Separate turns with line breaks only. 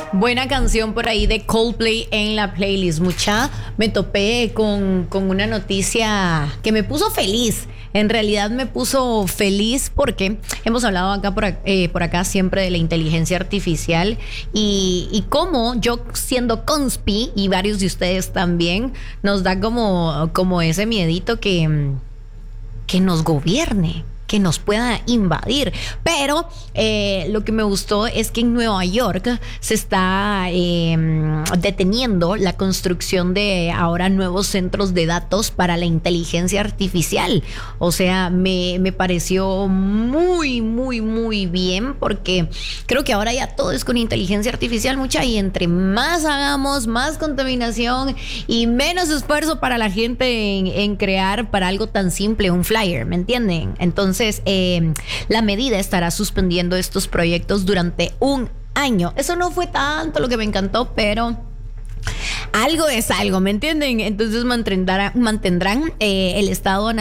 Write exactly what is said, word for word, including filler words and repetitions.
Buena canción por ahí de Coldplay en la playlist. Mucha, me topé con, con una noticia que me puso feliz. En realidad me puso feliz porque hemos hablado acá por, eh, por acá siempre de la inteligencia artificial y, y cómo yo siendo conspi y varios de ustedes también nos da como, como ese miedito que, que nos gobierne, que nos pueda invadir. Pero eh, lo que me gustó es que en Nueva York se está eh, deteniendo la construcción de ahora nuevos centros de datos para la inteligencia artificial. O sea, me, me pareció muy, muy, muy bien porque creo que ahora ya todo es con inteligencia artificial, mucha, y entre más hagamos, más contaminación y menos esfuerzo para la gente en, en crear para algo tan simple un flyer, ¿me entienden? Entonces Entonces, eh, la medida estará suspendiendo estos proyectos durante un año. Eso no fue tanto lo que me encantó, pero algo es algo, ¿me entienden? Entonces mantendrán, mantendrán eh, el estado